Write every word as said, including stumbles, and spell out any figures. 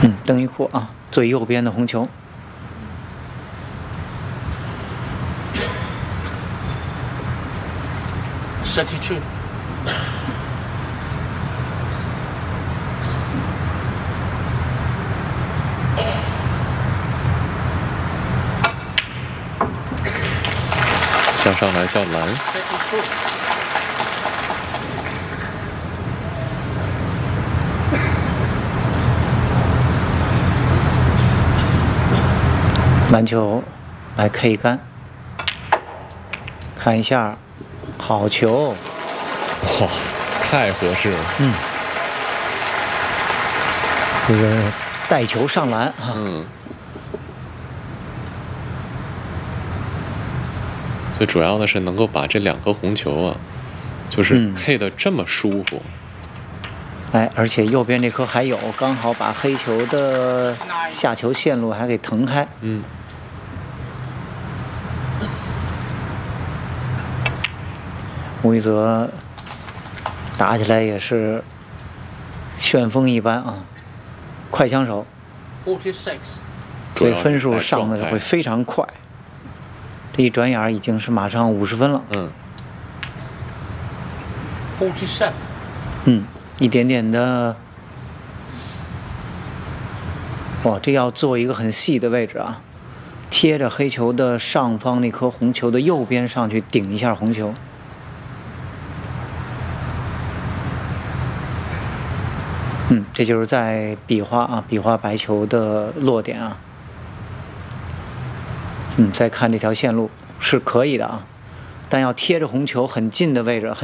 嗯，蹬一库啊，最右边的红球。 thirty-two。 向上来叫蓝。 篮球来 K 杆，看一下，好球！ 哇，太合适了。 嗯，这个带球上篮啊。 嗯。最主要的是能够把这两颗红球啊，就是 K 的这么舒服。 嗯、哎，而且右边这颗还有，刚好把黑球的下球线路还给腾开。 嗯。 吴一泽打起来也是旋风一般啊，快枪手，所以分数上的会非常快。这一转眼已经是马上五十分了。 嗯。 嗯，一点点的，哇，这要做一个很细的位置啊，贴着黑球的上方那颗红球的右边上去顶一下红球。嗯，这就是在比划啊，比划白球的落点啊。嗯，再看这条线路是可以的啊，但要贴着红球很近的位置。很